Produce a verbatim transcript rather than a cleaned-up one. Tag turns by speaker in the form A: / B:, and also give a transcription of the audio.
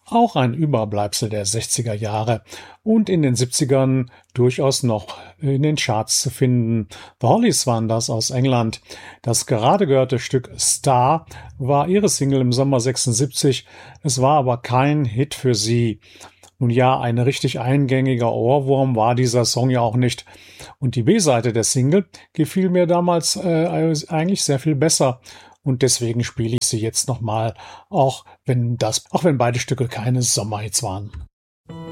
A: auch ein Überbleibsel der sechziger Jahre und in den siebzigern durchaus noch in den Charts zu finden. The Hollies waren das aus England. Das gerade gehörte Stück Star war ihre Single im Sommer sechsundsiebzig. Es war aber kein Hit für sie. Nun ja, ein richtig eingängiger Ohrwurm war dieser Song ja auch nicht. Und die B-Seite der Single gefiel mir damals äh, eigentlich sehr viel besser. Und deswegen spiele ich sie jetzt nochmal, auch wenn das, auch wenn beide Stücke keine Sommerhits waren.